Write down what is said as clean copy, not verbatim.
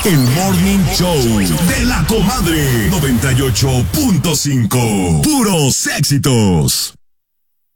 El Morning Show de la Comadre 98.5. Puros éxitos.